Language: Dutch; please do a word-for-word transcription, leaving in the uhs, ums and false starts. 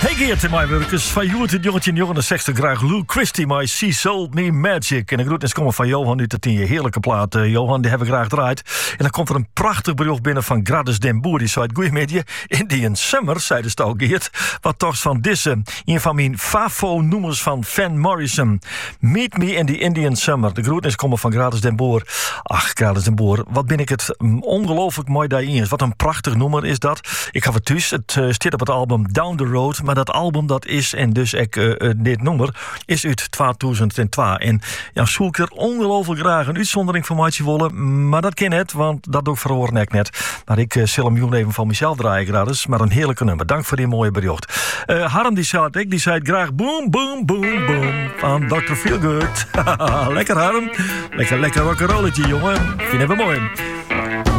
Hey Geert in mijn werkers, van Joert in jongetje negenenzestig graag Lou Christie, my She Sold Me Magic. En de groetnis komen van Johan uit dat in je heerlijke plaat. Uh, Johan, die hebben we graag draait. En dan komt er een prachtig bericht binnen van Gradus Den Boer. Die zei, goeiemiddag, Indian Summer, zei de stal Geert. Wat toch van deze, een van mijn favo-noemers van Van Morrison. Meet Me in the Indian Summer. De groetnis komen van Gradus Den Boer. Ach, Gradus Den Boer, wat ben ik het ongelooflijk mooi daarin. Wat een prachtig nummer is dat. Ik ga het thuis, het uh, staat op het album Down the Road. Maar dat album dat is, en dus ik, uh, uh, dit nummer, is uit tweeduizend twee. En ja, zoek er ongelooflijk graag een uitzondering van Maatje willen. Maar dat ken het, want dat doe ik verhoor ik net. Maar ik uh, zal hem joen even van mezelf draaien gratis. Maar een heerlijke nummer. Dank voor die mooie bericht. Uh, Harm die zei ik, die zei graag boom, boom, boom, boom. Van dokter Feelgood. Lekker Harm. Lekker, lekker rock'n'rolletje, jongen. Vind je het mooi.